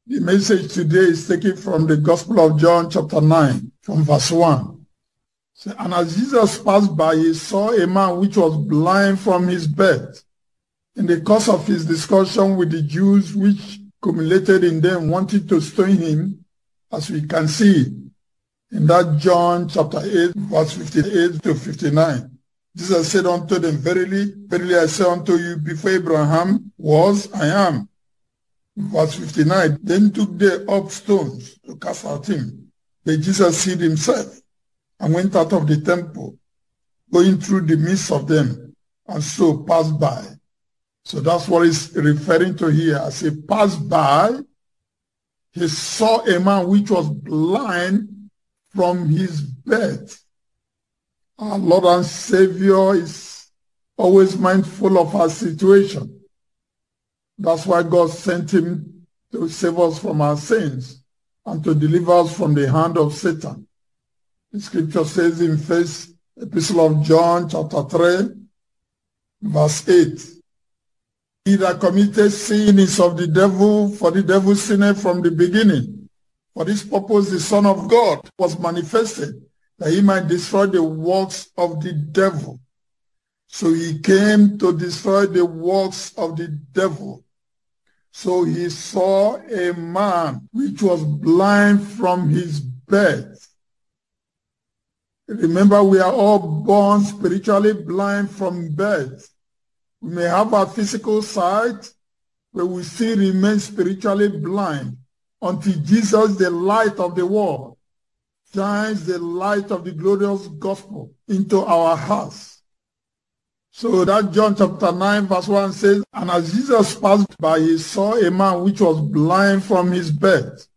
The message today is taken from the Gospel of John chapter 9 from verse 1. And as Jesus passed by, he saw a man which was blind from his birth. In the course of his discussion with the Jews, which culminated in them wanting to stone him, as we can see in that John chapter 8, verse 58 to 59. Jesus said unto them, Verily, verily I say unto you, before Abraham was, I am. Verse 59, then took they up stones to cast at him. But Jesus hid himself and went out of the temple, going through the midst of them, and so passed by. So that's what he's referring to here. As he passed by, he saw a man which was blind from his birth. Our Lord and Savior is always mindful of our situation. That's why God sent him to save us from our sins and to deliver us from the hand of Satan. The scripture says in First Epistle of John chapter 3, verse 8, He that committed sin is of the devil, for the devil sinned from the beginning. For this purpose the Son of God was manifested, that he might destroy the works of the devil. So he came to destroy the works of the devil. So he saw a man which was blind from his birth. Remember, we are all born spiritually blind from birth. We may have our physical sight, but we still remain spiritually blind until Jesus, the light of the world, shines the light of the glorious gospel into our hearts. So that John chapter 9 verse 1 says, and as Jesus passed by, he saw a man which was blind from his birth.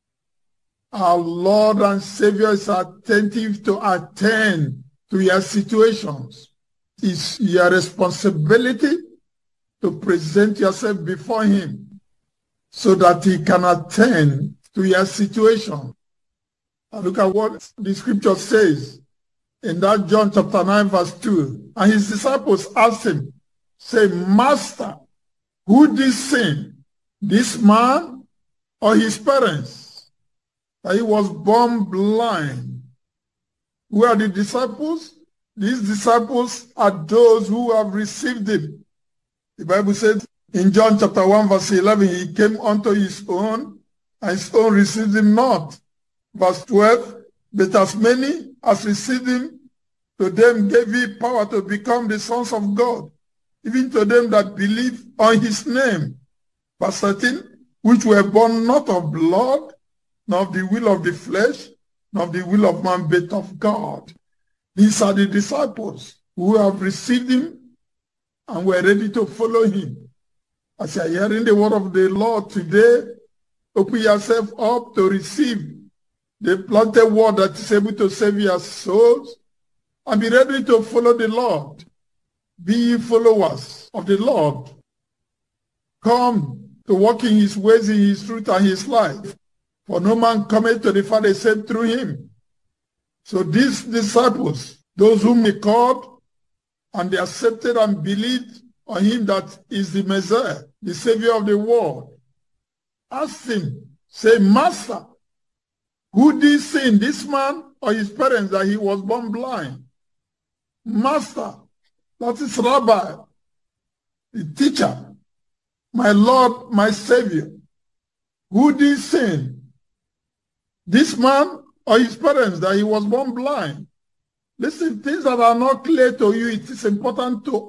Our Lord and Savior is attentive to attend to your situations. It's your responsibility to present yourself before him so that he can attend to your situation. And look at what the scripture says in that John chapter 9 verse 2. And his disciples asked him, say, Master, who did sin, this man or his parents, that he was born blind? Who are the disciples? These disciples are those who have received him. The Bible says in John chapter 1 verse 11, he came unto his own, and his own received him not. Verse 12, but as many as received him, to them gave he power to become the sons of God, even to them that believe on his name. Verse 13, which were born not of blood, nor of the will of the flesh, nor of the will of man, but of God. These are the disciples who have received him and were ready to follow him. As you are hearing the word of the Lord today, open yourself up to receive the planted word that is able to save your souls, and be ready to follow the Lord. Be ye followers of the Lord. Come to walk in his ways, in his truth, and his life. For no man cometh to the Father except through him. So these disciples, those whom he called, and they accepted and believed on him that is the Messiah, the Savior of the world, asked him, say, Master, who did sin, this man or his parents, that he was born blind? Master, that is Rabbi, the teacher, my Lord, my Savior. Who did sin, this man or his parents, that he was born blind? Listen, things that are not clear to you, it is important to